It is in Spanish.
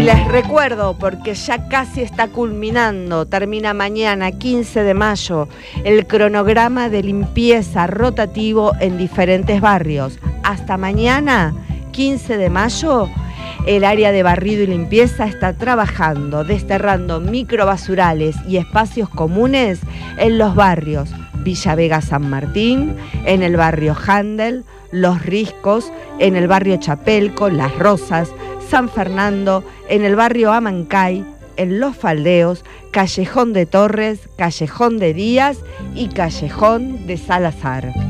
Les recuerdo, porque ya casi está culminando, termina mañana, 15 de mayo, el cronograma de limpieza rotativo en diferentes barrios. Hasta mañana, 15 de mayo, el área de barrido y limpieza está trabajando, desterrando microbasurales y espacios comunes en los barrios Villa Vega San Martín, en el barrio Handel, Los Riscos, en el barrio Chapelco, Las Rosas, San Fernando, en el barrio Amancay, en Los Faldeos, Callejón de Torres, Callejón de Díaz y Callejón de Salazar.